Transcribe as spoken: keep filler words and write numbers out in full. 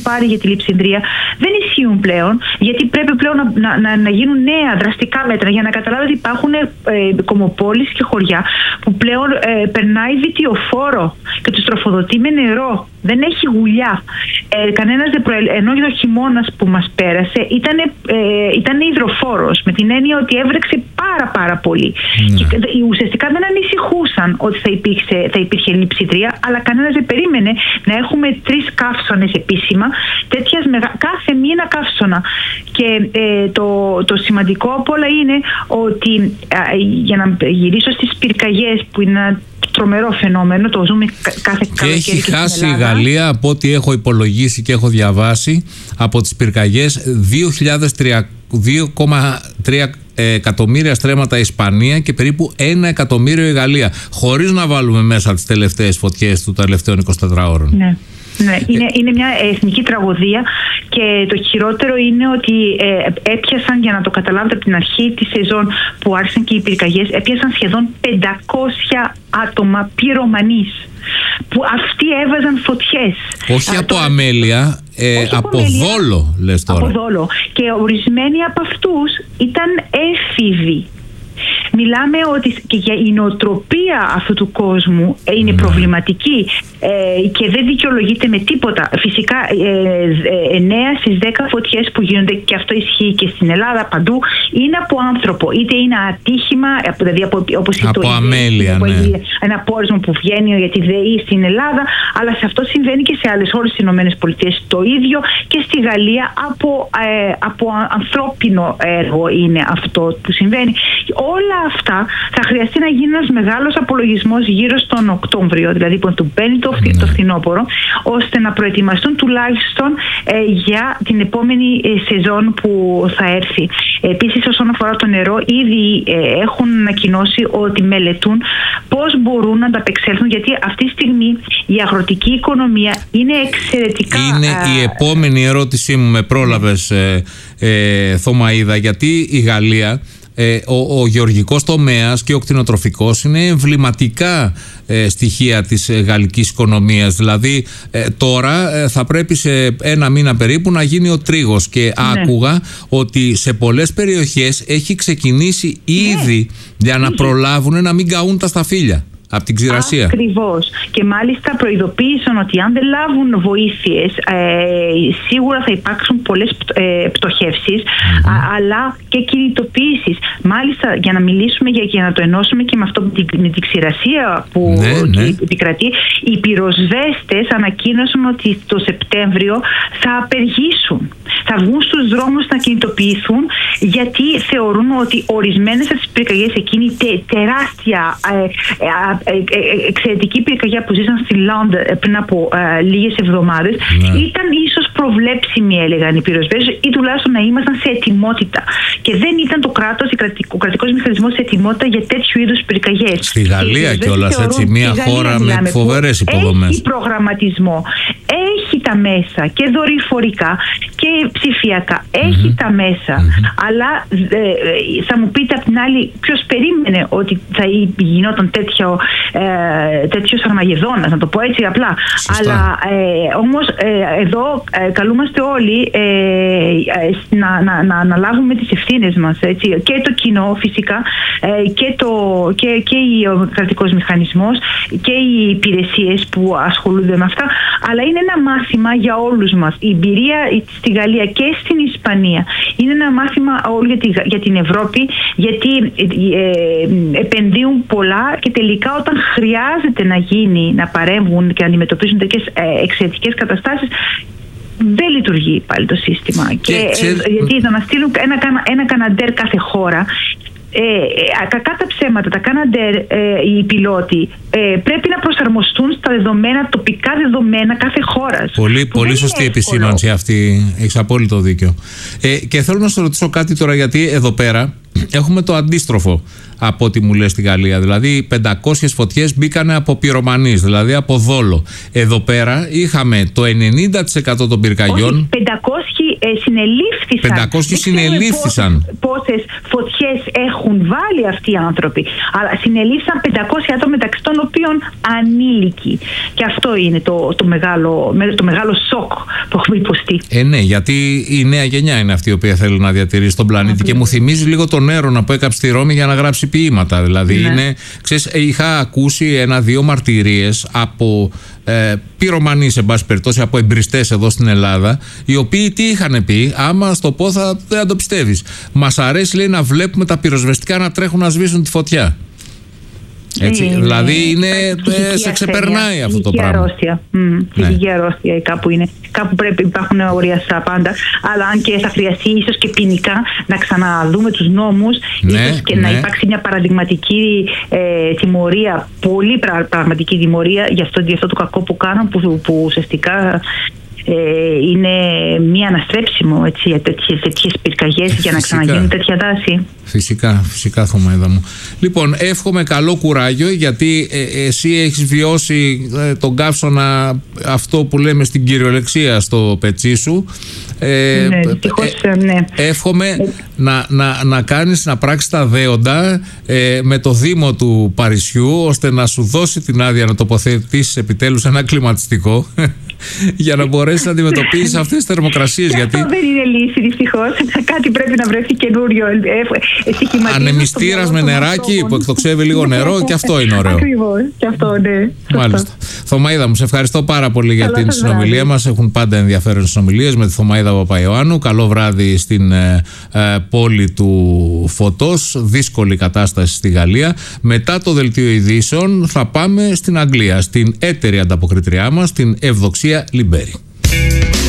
πάρει για τη λειψιδρία δεν ισχύουν πλέον, γιατί πρέπει πλέον να, να, να, να γίνουν νέα δραστικά μέτρα για να καταλάβετε ότι υπάρχουν ε, κομοπόλεις και χωριά που πλέον ε, περνάει βιτιοφόρο και τους τροφοδοτεί με νερό. Δεν έχει γουλιά. Ε, κανένας δεν προελ... Ενώ ο χειμώνας που μας πέρασε ήταν, ε, ήταν υδροφόρος, με την έννοια ότι έβρεξε πάρα πάρα πολύ. Mm. Και ουσιαστικά δεν ανησυχούσαν ότι θα, υπήρξε, θα υπήρχε λειψιδρία, αλλά κανένας δεν περίμενε να έχουμε τρεις καύσωνες επίσημα, τέτοιας μεγα... κάθε μήνα καύσωνα. Και ε, το, το σημαντικό απ' όλα είναι ότι, ε, για να γυρίσω στις πυρκαγιές που είναι τρομερό φαινόμενο, το ζούμε κάθε καλοκαίρι. Και έχει χάσει η Γαλλία, από ό,τι έχω υπολογίσει και έχω διαβάσει, από τις πυρκαγιές δύο κόμμα τρία εκατομμύρια στρέμματα η Ισπανία και περίπου ένα εκατομμύριο η Γαλλία, χωρίς να βάλουμε μέσα τις τελευταίες φωτιές του τελευταίων εικοσιτετράωρων. Ναι. Ναι, είναι, είναι μια εθνική τραγωδία και το χειρότερο είναι ότι ε, έπιασαν, για να το καταλάβετε, από την αρχή της σεζόν που άρχισαν και οι πυρκαγιές, έπιασαν σχεδόν πεντακόσια άτομα πυρομανείς που αυτοί έβαζαν φωτιές. Όχι Α, από το... αμέλεια, ε, από, από αμέλεια, δόλο λες τώρα. Από δόλο. Και ορισμένοι από αυτούς ήταν έφηβοι. Μιλάμε ότι και για η νοοτροπία αυτού του κόσμου είναι ναι. προβληματική ε, και δεν δικαιολογείται με τίποτα. Φυσικά εννέα στις δέκα φωτιές που γίνονται, και αυτό ισχύει και στην Ελλάδα παντού, είναι από άνθρωπο. Είτε είναι ατύχημα, δηλαδή από, όπως από το αμέλεια, από ναι. ένα πόρισμα που βγαίνει για τη ΔΕΗ στην Ελλάδα, αλλά σε αυτό συμβαίνει και σε άλλες χώρες, στις ΗΠΑ το ίδιο, και στη Γαλλία από, ε, από ανθρώπινο έργο είναι αυτό που συμβαίνει. Όλα αυτά θα χρειαστεί να γίνει ένας μεγάλος απολογισμός γύρω στον Οκτώβριο, δηλαδή που του μπαίνει το, mm. το φθινόπωρο, ώστε να προετοιμαστούν τουλάχιστον ε, για την επόμενη ε, σεζόν που θα έρθει. Επίσης, όσον αφορά το νερό, ήδη ε, έχουν ανακοινώσει ότι μελετούν πώς μπορούν να ανταπεξέλθουν, γιατί αυτή τη στιγμή η αγροτική οικονομία είναι εξαιρετικά... Είναι ε, η επόμενη ερώτησή μου, με πρόλαβες ε, ε, Θωμαΐδα, γιατί η Γαλλία... Ε, ο, ο γεωργικός τομέας και ο κτηνοτροφικός είναι εμβληματικά ε, στοιχεία της ε, γαλλικής οικονομίας. Δηλαδή ε, τώρα ε, θα πρέπει σε ένα μήνα περίπου να γίνει ο τρίγος και ναι. άκουγα ότι σε πολλές περιοχές έχει ξεκινήσει ήδη ναι. για να προλάβουν να μην καούν τα σταφύλια από την ξηρασία. Ακριβώς. Και μάλιστα προειδοποίησαν ότι αν δεν λάβουν βοήθειες, ε, σίγουρα θα υπάρξουν πολλές ε, πτωχεύσεις, mm-hmm. α, αλλά και κινητοποίησεις. Μάλιστα, για να μιλήσουμε και για να το ενώσουμε και με αυτό με την, με την ξηρασία που ναι, ναι. επικρατεί, οι πυροσβέστες ανακοίνωσαν ότι το Σεπτέμβριο θα απεργήσουν. Θα βγουν στους δρόμους να κινητοποιηθούν, γιατί θεωρούν ότι ορισμένες από τις πυρκαγιές, εκείνη τε, τεράστια ε, ε, εξαιρετική πυρκαγιά που ζήσαν στη Λόντ πριν από ε, λίγες εβδομάδες, ναι. ήταν ίσως προβλέψιμη, έλεγαν οι πυροσβέστες, ή τουλάχιστον να ήμασταν σε ετοιμότητα. Και δεν ήταν το κράτος, ο κρατικός μηχανισμός σε ετοιμότητα για τέτοιου είδους πυρκαγιές. Στη Γαλλία κιόλας, έτσι, μια χώρα με φοβερές υποδομές. Έχει προγραμματισμό, έχει τα μέσα και δορυφορικά και ψηφιακά, έχει mm-hmm. τα μέσα, mm-hmm. αλλά ε, θα μου πείτε απ' την άλλη, ποιος περίμενε ότι θα γινόταν τέτοιο Ε, τέτοιος Αρμαγεδόνας, να το πω έτσι απλά. Σωστά. Αλλά ε, όμως ε, εδώ ε, καλούμαστε όλοι ε, ε, να, να, να, να λάβουμε τις ευθύνες μας, έτσι, και το κοινό φυσικά ε, και, το, και, και ο κρατικός μηχανισμός και οι υπηρεσίες που ασχολούνται με αυτά, αλλά είναι ένα μάθημα για όλους μας. Η εμπειρία στη Γαλλία και στην Ισπανία είναι ένα μάθημα όλο για, τη, για την Ευρώπη, γιατί ε, επενδύουν πολλά και τελικά όταν χρειάζεται να γίνει, να παρέμβουν και να αντιμετωπίσουν τέτοιες ε, εξαιρετικές καταστάσεις, δεν λειτουργεί πάλι το σύστημα. Και, και ξε... ε, γιατί να στείλουν ένα, ένα καναντέρ κάθε χώρα, ε, ε, κακά τα ψέματα, τα κάναντερ, ε, οι πιλότοι ε, πρέπει να προσαρμοστούν στα δεδομένα, τοπικά δεδομένα κάθε χώρας. Πολύ, πολύ σωστή επισήμανση αυτή, έχεις απόλυτο δίκιο. Ε, και θέλω να σου ρωτήσω κάτι τώρα, γιατί εδώ πέρα έχουμε το αντίστροφο από ό,τι μου λες στη Γαλλία. Δηλαδή πεντακόσιες φωτιές μπήκανε από πυρομανείς, δηλαδή από δόλο. Εδώ πέρα είχαμε το ενενήντα τοις εκατό των πυρκαγιών. Όχι, πεντακόσιοι ε, συνελήφθησαν. πεντακόσιοι συνελήφθησαν. Πόσες φωτιές έχουν βάλει αυτοί οι άνθρωποι. Αλλά συνελήφθησαν πεντακόσια άτομα, μεταξύ των οποίων ανήλικοι. Και αυτό είναι το, το, μεγάλο, το μεγάλο σοκ που έχουμε υποστεί. Ε, ναι, γιατί η νέα γενιά είναι αυτή η οποία θέλει να διατηρήσει τον πλανήτη. Mm-hmm. Και μου θυμίζει λίγο τον Έρωνα που έκαψε στη Ρώμη για να γράψει ποίηματα. Δηλαδή, ναι. είναι, ξέρεις, είχα ακούσει ένα-δύο μαρτυρίες από ε, πυρομανείς, εν πάση περιπτώσει, από εμπριστές εδώ στην Ελλάδα, οι οποίοι τι είχαν πει, άμα στο πω θα, δεν το πιστεύεις. Μας αρέσει, λέει, να βλέπουμε τα πυροσβεστικά να τρέχουν να σβήσουν τη φωτιά. Έτσι, είναι, δηλαδή είναι, ε, σε ξεπερνάει αυτό το πράγμα. Αρρώστια. Mm, φυσική ναι. αρρώστια κάπου είναι. Κάπου πρέπει υπάρχουν όρια στα πάντα. Αλλά αν και θα χρειαστεί ίσως και ποινικά να ξαναδούμε τους νόμους, ναι, ίσως και ναι. να υπάρξει μια παραδειγματική ε, τιμωρία, πολύ πρα, πραγματική τιμωρία για αυτό, για αυτό το κακό που κάνουν, που, που ουσιαστικά ε, είναι μία αναστρέψιμο έτσι, για τέτοιες, τέτοιες πυρκαγιές για να ξαναγίνουν τέτοια δάση. Φυσικά, φυσικά Θωμαίδα μου. Λοιπόν, εύχομαι καλό κουράγιο, γιατί ε, εσύ έχεις βιώσει ε, τον καύσωνα, αυτό που λέμε στην κυριολεξία, στο πετσί σου. Ε, ναι, δυστυχώς, ε, ναι. Εύχομαι ε. να, να, να κάνεις, να πράξεις τα δέοντα ε, με το Δήμο του Παρισιού, ώστε να σου δώσει την άδεια να τοποθετήσεις επιτέλους ένα κλιματιστικό για να μπορέσει να αντιμετωπίσει αυτές τις θερμοκρασίες. Γιατί αυτό δεν είναι λύση, δυστυχώς. Κάτι πρέπει να βρεθεί καινούριο. Ανεμιστήρας με νεράκι που εκτοξεύει λίγο νερό, και αυτό είναι ωραίο. Ακριβώς, και αυτό, ναι. Μάλιστα. Θωμαίδα μου, σε ευχαριστώ πάρα πολύ για την συνομιλία μας. Έχουν πάντα ενδιαφέρον συνομιλίες με τη Θωμαίδα Παπαϊωάννου. Καλό βράδυ στην ε, ε, πόλη του φωτός. Δύσκολη κατάσταση στη Γαλλία. Μετά το δελτίο ειδήσεων θα πάμε στην Αγγλία, στην έτερη ανταποκριτριά μας, την Ευδοξία Λιμπέρη.